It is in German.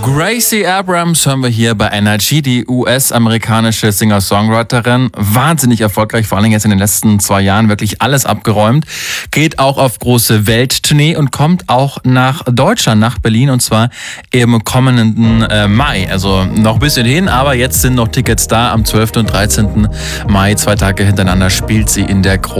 Gracie Abrams hören wir hier bei NRG, die US-amerikanische Singer-Songwriterin. Wahnsinnig erfolgreich, vor allem jetzt in den letzten 2 Jahren wirklich alles abgeräumt. Geht auch auf große Welttournee und kommt auch nach Deutschland, nach Berlin, und zwar im kommenden Mai. Also noch ein bisschen hin, aber jetzt sind noch Tickets da. Am 12. und 13. Mai, 2 Tage hintereinander, spielt sie in der